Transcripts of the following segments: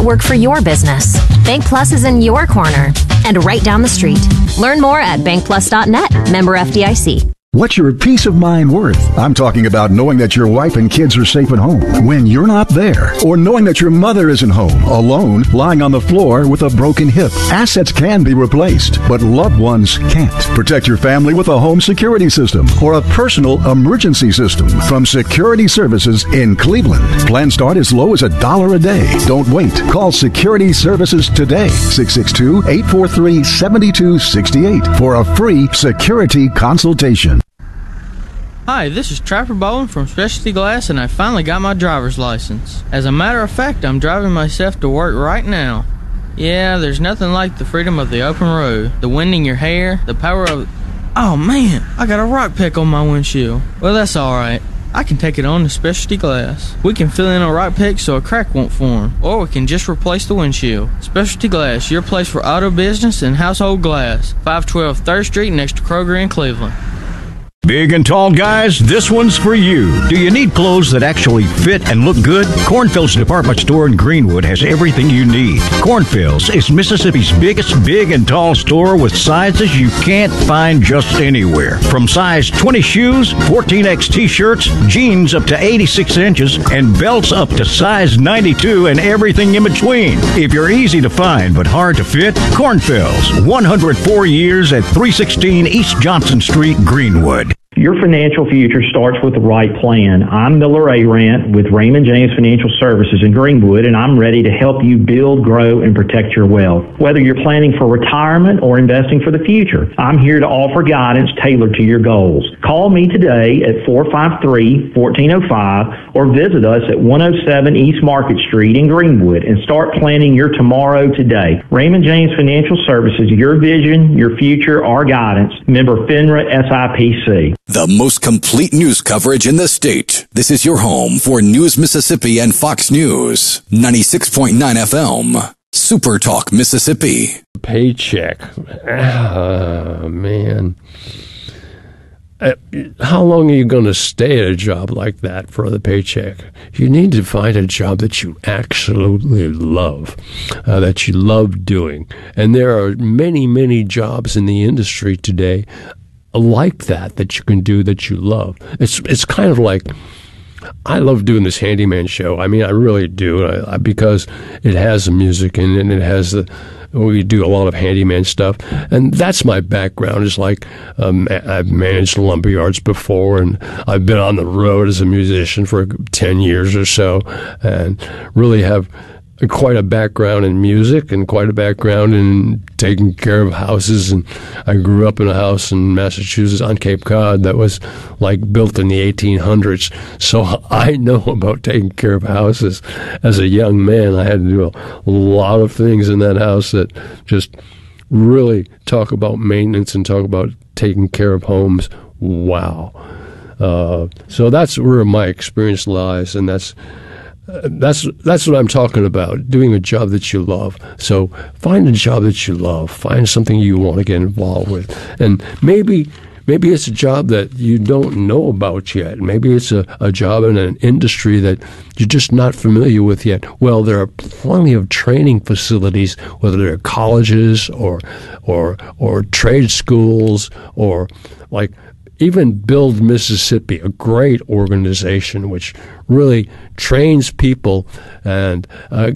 that work for your business. Bank Plus is in your corner and right down the street. Learn more at bankplus.net. Member FDIC. What's your peace of mind worth? I'm talking about knowing that your wife and kids are safe at home when you're not there, or knowing that your mother isn't home, alone, lying on the floor with a broken hip. Assets can be replaced, but loved ones can't. Protect your family with a home security system or a personal emergency system from Security Services in Cleveland. Plans start as low as $1 a day. Don't wait. Call Security Services today, 662-843-7268 for a free security consultation. Hi, this is Trapper Bowling from Specialty Glass, and I finally got my driver's license. As a matter of fact, I'm driving myself to work right now. Yeah, there's nothing like the freedom of the open road, the wind in your hair, the power of... Oh man, I got a rock peck on my windshield. Well, that's alright. I can take it on to Specialty Glass. We can fill in a rock peck so a crack won't form, or we can just replace the windshield. Specialty Glass, your place for auto business and household glass. 512 3rd Street next to Kroger in Cleveland. Big and tall guys, this one's for you. Do you need clothes that actually fit and look good? Cornfield's department store in Greenwood has everything you need. Cornfield's is Mississippi's biggest big and tall store with sizes you can't find just anywhere. From size 20 shoes, 14X t-shirts, jeans up to 86 inches, and belts up to size 92 and everything in between. If you're easy to find but hard to fit, Cornfield's, 104 years at 316 East Johnson Street, Greenwood. Your financial future starts with the right plan. I'm Miller Arant with Raymond James Financial Services in Greenwood, and I'm ready to help you build, grow, and protect your wealth. Whether you're planning for retirement or investing for the future, I'm here to offer guidance tailored to your goals. Call me today at 453-1405 or visit us at 107 East Market Street in Greenwood and start planning your tomorrow today. Raymond James Financial Services, your vision, your future, our guidance. Member FINRA SIPC. The most complete news coverage in the state. This is your home for News Mississippi and Fox News. 96.9 FM. Super Talk Mississippi. Paycheck. Man. How long are you going to stay at a job like that for the paycheck? You need to find a job that you absolutely love, that you love doing. And there are many, many jobs in the industry today like that you can do that you love. It's kind of like, I love doing this handyman show. I mean, I really do, because it has the music in it, and it has we do a lot of handyman stuff, and that's my background. It's like I've managed lumberyards before, and I've been on the road as a musician for 10 years or so, and really have quite a background in music and quite a background in taking care of houses. And I grew up in a house in Massachusetts on Cape Cod that was like built in the 1800s. So I know about taking care of houses. As a young man, I had to do a lot of things in that house that just really talk about maintenance and talk about taking care of homes. Wow. So that's where my experience lies, and that's what I'm talking about, doing a job that you love. So find a job that you love. Find something you want to get involved with. And maybe it's a job that you don't know about yet. Maybe it's a job in an industry that you're just not familiar with yet. Well, there are plenty of training facilities, whether they're colleges or trade schools, or like even Build Mississippi, a great organization which really trains people, and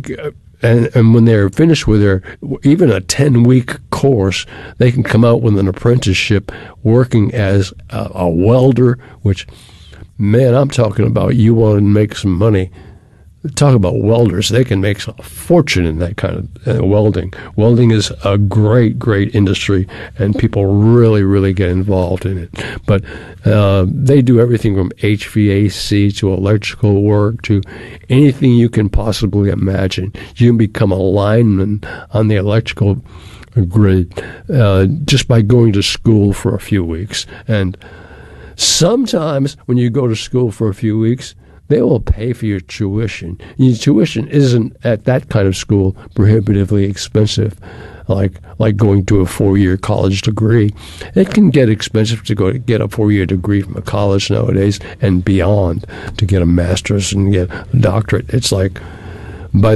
when they're finished with even a 10-week course, they can come out with an apprenticeship working as a welder, which, man, I'm talking about, you want to make some money. Talk about welders. They can make a fortune in that kind of welding. Welding is a great, great industry, and people really, really get involved in it. But they do everything from HVAC to electrical work to anything you can possibly imagine. You can become a lineman on the electrical grid just by going to school for a few weeks. And sometimes when you go to school for a few weeks, they will pay for your tuition. Your tuition isn't at that kind of school prohibitively expensive, like going to a 4-year college degree. It can get expensive to go get a 4-year degree from a college nowadays and beyond, to get a master's and get a doctorate. It's like